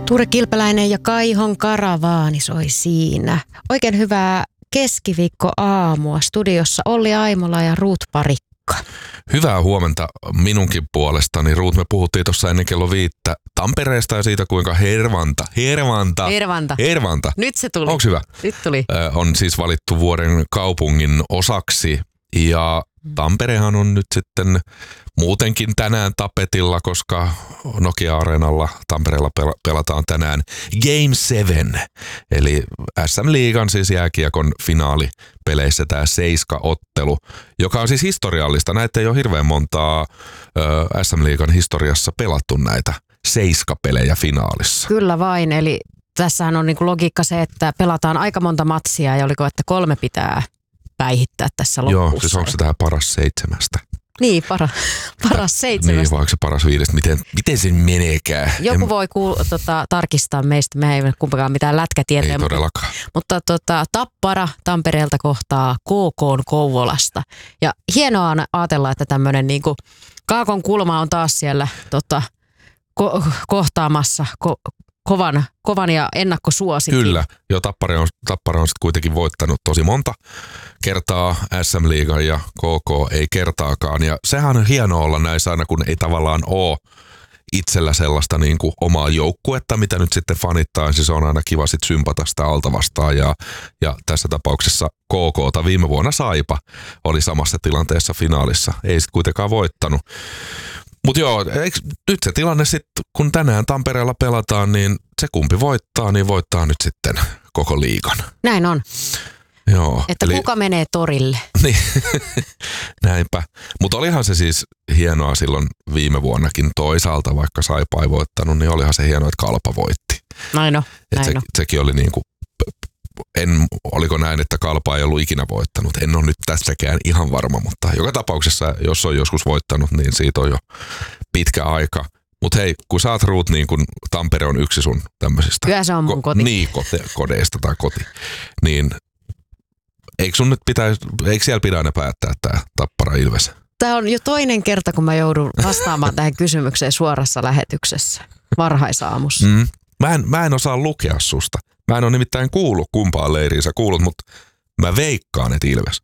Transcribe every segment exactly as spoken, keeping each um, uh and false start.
Tuure Kilpeläinen ja Kaihon karavaani soi siinä. Oikein hyvää keskiviikkoaamua. Studiossa Olli Aimola ja Ruut Parikka. Hyvää huomenta minunkin puolestani. Ruut, me puhuttiin tuossa ennen kello viittä Tampereesta ja siitä, kuinka Hervanta, Hervanta, Hervanta. Hervanta. Nyt se tuli. Onko hyvä? Nyt tuli. Äh, on siis valittu vuoden kaupungin osaksi ja Tamperehan on nyt sitten muutenkin tänään tapetilla, koska Nokia-areenalla Tampereella pel- pelataan tänään Game seven, eli S M-liigan siis jääkiekon finaalipeleissä tämä seiska-ottelu, joka on siis historiallista. Näitä ei ole hirveän montaa ö, S M-liigan historiassa pelattu näitä seiska-pelejä finaalissa. Kyllä vain, eli tässähän on niinku logiikka se, että pelataan aika monta matsia ja oliko, että kolme pitää päihittää tässä lopussa. Joo, siis onko se tähän paras seitsemästä? Niin, para, paras seitsemästä. Niin, vai onko se paras viidestä? Miten, miten se meneekään? Joku en... voi kuul, tota, tarkistaa meistä, me ei ole kumpikaan mitään lätkätietoja. Ei todellakaan. Mutta, mutta tota, Tappara Tampereelta kohtaa K K:n Kouvolasta. Ja hienoa on ajatella, että tämmöinen niinku Kaakon kulma on taas siellä tota, ko- kohtaamassa ko- kovan, kovan ja ennakkosuosikin. Kyllä, jo Tappara on, Tappara on sitten kuitenkin voittanut tosi monta kertaa S M-liigan ja K K ei kertaakaan. Ja sehän on hienoa olla näissä aina, kun ei tavallaan ole itsellä sellaista niin kuin omaa joukkuetta, mitä nyt sitten fanittaa. Siis on aina kiva sitten sympata sitä alta vastaan. Ja, ja tässä tapauksessa K K:ta viime vuonna Saipa oli samassa tilanteessa finaalissa. Ei sitten kuitenkaan voittanut. Mutta joo, eikö, nyt se tilanne sitten, kun tänään Tampereella pelataan, niin se kumpi voittaa, niin voittaa nyt sitten koko liigan. Näin on. Joo. Että eli, kuka menee torille. Niin, näinpä. Mutta olihan se siis hienoa silloin viime vuonnakin toisaalta, vaikka Saipa ei voittanut, niin olihan se hienoa, että Kalpa voitti. Näin on, näin se, on. Sekin oli niin kuin, en, oliko näin, että Kalpa ei ollut ikinä voittanut. En ole nyt tässäkään ihan varma, mutta joka tapauksessa, jos on joskus voittanut, niin siitä on jo pitkä aika. Mutta hei, kun sä oot Ruut, niin kun Tampere on yksi sun tämmöisistä. Kyllä se on mun koti. Niin, kote, kodeista tai koti. Niin eikö sun nyt pitäisi, eikö siellä pidä aina päättää tää Tappara Ilves? Tämä on jo toinen kerta, kun mä joudun vastaamaan tähän kysymykseen suorassa lähetyksessä, varhaisaamussa. Mm. Mä, en, mä en osaa lukea susta. Mä en ole nimittäin kuullut kumpaan leiriin sä kuulut, mutta mä veikkaan, että Ilves.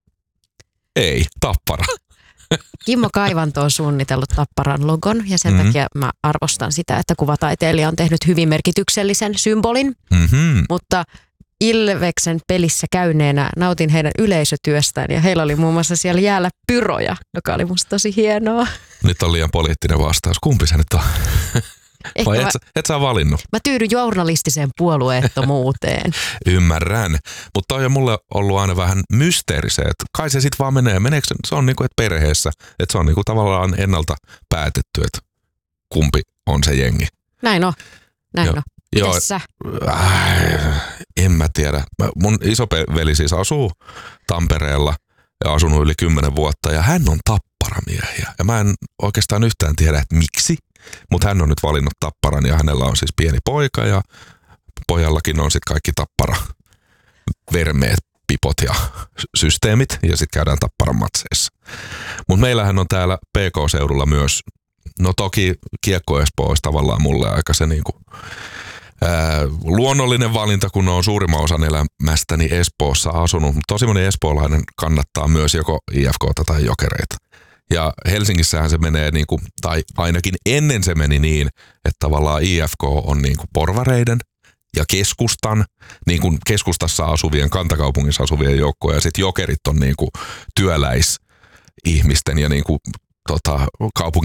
Ei, Tappara. Kimmo Kaivanto on suunnitellut Tapparan logon ja sen mm-hmm. takia mä arvostan sitä, että kuvataiteilija on tehnyt hyvin merkityksellisen symbolin, mm-hmm. mutta Ilveksen pelissä käyneenä nautin heidän yleisötyöstään ja heillä oli muun muassa siellä jäällä pyroja, joka oli musta tosi hienoa. Nyt on liian poliittinen vastaus. Kumpi se nyt on? Vai et, mä, et sä valinnut? Mä tyydyn journalistiseen puolueettomuuteen. Ymmärrän. Mutta toi on mulle ollut aina vähän mysteeri se, että kai se sit vaan menee. Meneekö se, se on niinku, että perheessä, että se on niinku tavallaan ennalta päätetty, että kumpi on se jengi. Näin on. Näin Joo. on. Joo, Mites sä? Äh, en mä tiedä. Mun isoveli siis asuu Tampereella ja asunut yli kymmenen vuotta ja hän on Tapparamiehiä. Ja mä en oikeastaan yhtään tiedä, että miksi, mutta hän on nyt valinnut Tapparan ja hänellä on siis pieni poika ja pojallakin on sitten kaikki Tappara vermeet, pipot ja systeemit ja sitten käydään Tapparan matseissa. Mutta meillähän on täällä P K-seudulla myös, no toki Kiekko Espoo olisi tavallaan mulle aika se niinku Ää, luonnollinen valinta, kun on suurimman osan elämästäni Espoossa asunut, mutta tosi moni espoolainen kannattaa myös joko I F K:ta tai Jokereita. Ja Helsingissähän se menee, niin kuin, tai ainakin ennen se meni niin, että tavallaan I F K on niin kuin porvareiden ja keskustan, niin kuin keskustassa asuvien, kantakaupungissa asuvien joukkoja, ja sitten Jokerit on niin kuin työläisihmisten ja niin kuin, tota, kaupungin